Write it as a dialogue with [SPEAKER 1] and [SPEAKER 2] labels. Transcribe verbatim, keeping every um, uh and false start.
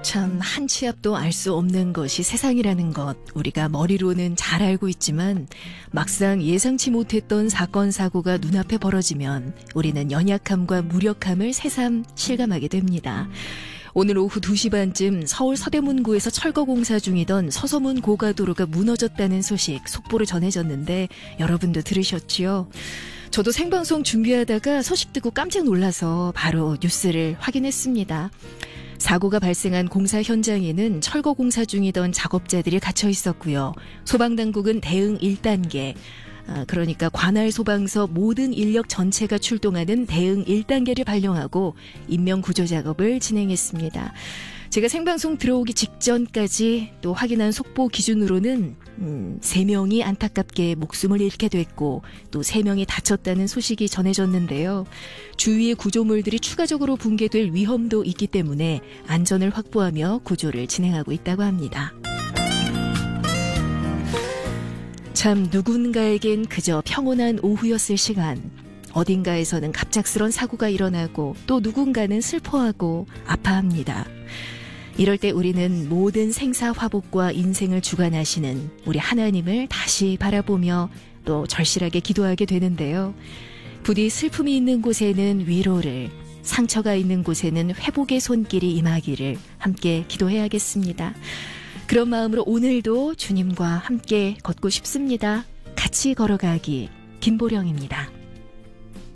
[SPEAKER 1] 참 한 치 앞도 알 수 없는 것이 세상이라는 것, 우리가 머리로는 잘 알고 있지만 막상 예상치 못했던 사건 사고가 눈앞에 벌어지면 우리는 연약함과 무력함을 새삼 실감하게 됩니다. 오늘 오후 두 시 반쯤 서울 서대문구에서 철거 공사 중이던 서서문 고가도로가 무너졌다는 소식, 속보로 전해졌는데 여러분도 들으셨지요? 저도 생방송 준비하다가 소식 듣고 깜짝 놀라서 바로 뉴스를 확인했습니다. 사고가 발생한 공사 현장에는 철거 공사 중이던 작업자들이 갇혀 있었고요. 소방당국은 대응 일 단계, 아, 그러니까 관할 소방서 모든 인력 전체가 출동하는 대응 일 단계를 발령하고 인명구조 작업을 진행했습니다. 제가 생방송 들어오기 직전까지 또 확인한 속보 기준으로는 음, 세 명이 안타깝게 목숨을 잃게 됐고 또 세 명이 다쳤다는 소식이 전해졌는데요. 주위의 구조물들이 추가적으로 붕괴될 위험도 있기 때문에 안전을 확보하며 구조를 진행하고 있다고 합니다. 참 누군가에겐 그저 평온한 오후였을 시간. 어딘가에서는 갑작스런 사고가 일어나고 또 누군가는 슬퍼하고 아파합니다. 이럴 때 우리는 모든 생사화복과 인생을 주관하시는 우리 하나님을 다시 바라보며 또 절실하게 기도하게 되는데요. 부디 슬픔이 있는 곳에는 위로를, 상처가 있는 곳에는 회복의 손길이 임하기를 함께 기도해야겠습니다. 그런 마음으로 오늘도 주님과 함께 걷고 싶습니다. 같이 걸어가기, 김보령입니다.